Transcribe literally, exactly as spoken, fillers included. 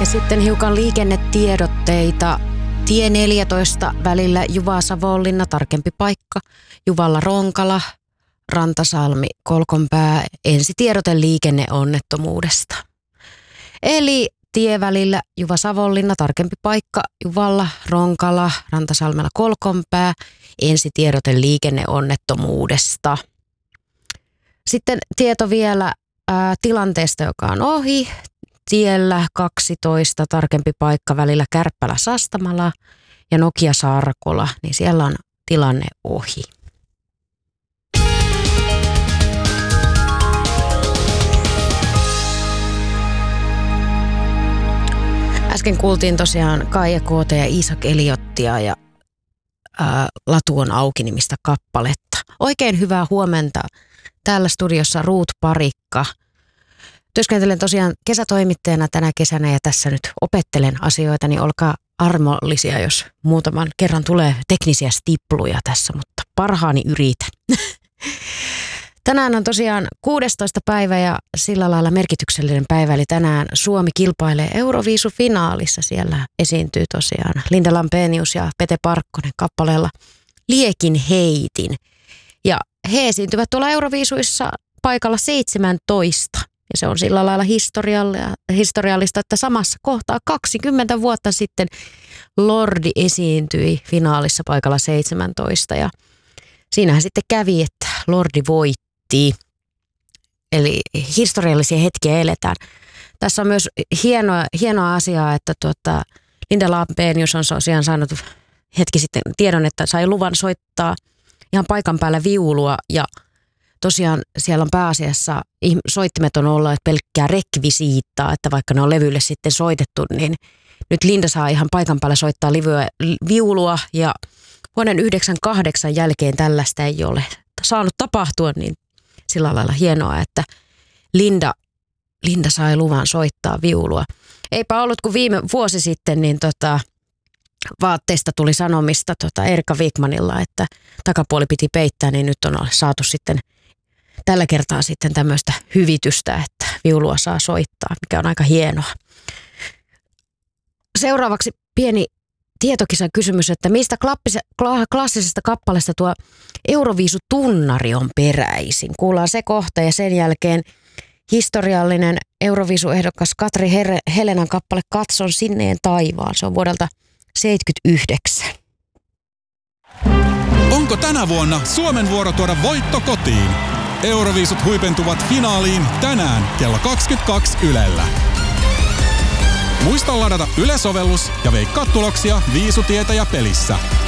Ja sitten hiukan liikennetiedotteita. Tie neljätoista välillä Juva-Savonlinna, tarkempi paikka. Juvalla Ronkala, Rantasalmi, Kolkonpää. Ensitiedote liikenneonnettomuudesta. Eli tie välillä Juva-Savonlinna, tarkempi paikka. Juvalla Ronkala, Rantasalmella, Kolkonpää. Ensitiedote liikenneonnettomuudesta. Sitten tieto vielä ää, tilanteesta, joka on ohi. Tiellä kaksitoista, tarkempi paikka välillä Kärppälä-Sastamala ja Nokia-Sarkola, niin siellä on tilanne ohi. Äsken kuultiin tosiaan Kaija K T ja Iisak Eliottia ja ää, Latu on auki -nimistä kappaletta. Oikein hyvää huomenta. Täällä studiossa Ruut Parikka. Työskentelen tosiaan kesätoimittajana tänä kesänä ja tässä nyt opettelen asioita, niin olkaa armollisia, jos muutaman kerran tulee teknisiä stipluja tässä, mutta parhaani yritän. Tänään on tosiaan kuudestoista päivä ja sillä lailla merkityksellinen päivä, eli tänään Suomi kilpailee Euroviisufinaalissa. Siellä esiintyy tosiaan Linda Lampenius ja Pete Parkkonen kappaleella Liekin heitin. Ja he esiintyvät tuolla Euroviisuissa paikalla seitsemäntoista. Ja se on sillä lailla historiallista, että samassa kohtaa kaksikymmentä vuotta sitten Lordi esiintyi finaalissa paikalla seitsemäntoista. Ja siinähän sitten kävi, että Lordi voitti. Eli historiallisia hetkiä eletään. Tässä on myös hienoa, hienoa asiaa, että tuota, Linda Lampenius on tosiaan saanut hetki sitten tiedon, että sai luvan soittaa ihan paikan päällä viulua ja tosiaan siellä on pääasiassa, soittimet on olleet pelkkää rekvisiittaa, että vaikka ne on levylle sitten soitettu, niin nyt Linda saa ihan paikan päällä soittaa livyä, viulua ja vuoden yhdeksänkymmentäkahdeksan jälkeen tällaista ei ole saanut tapahtua, niin sillä lailla hienoa, että Linda, Linda sai luvan soittaa viulua. Eipä ollut kuin viime vuosi sitten, niin tota, vaatteista tuli sanomista tota Erika Wigmanilla, että takapuoli piti peittää, niin nyt on saatu sitten tällä kertaa sitten tämmöistä hyvitystä, että viulua saa soittaa, mikä on aika hienoa. Seuraavaksi pieni tietokisan kysymys, että mistä klassisesta kappaleesta tuo Euroviisutunnari on peräisin? Kuullaan se kohta ja sen jälkeen historiallinen Euroviisuehdokas Katri Helenan kappale Katson sinneen taivaan. Se on vuodelta seitsemänkymmentäyhdeksän. Onko tänä vuonna Suomen vuoro tuoda voitto kotiin? Euroviisut huipentuvat finaaliin tänään kello kaksikymmentäkaksi Ylellä. Muista ladata Yle-sovellus ja veikkaa tuloksia Viisutietäjä pelissä.